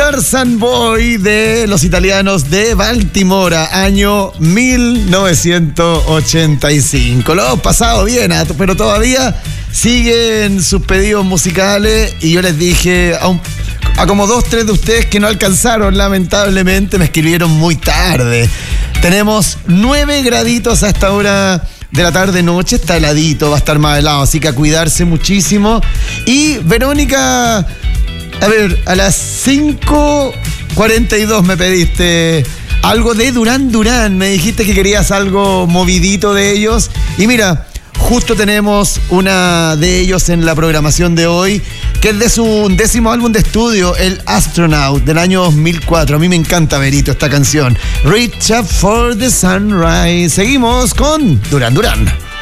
Tarzan Boy de los italianos de Baltimore, año 1985. Lo hemos pasado bien, pero todavía siguen sus pedidos musicales y yo les dije a como 2-3 de ustedes que no alcanzaron, lamentablemente me escribieron muy tarde. Tenemos 9 graditos a esta hora de la tarde-noche, está heladito, va a estar más helado, así que a cuidarse muchísimo. Y Verónica, a ver, a las 5:42 me pediste algo de Duran Duran, me dijiste que querías algo movidito de ellos, y mira, justo tenemos una de ellos en la programación de hoy, que es de su 10º álbum de estudio, el Astronaut, del año 2004. A mí me encanta, Verito, esta canción. Reach Up for the Sunrise. Seguimos con Duran Duran.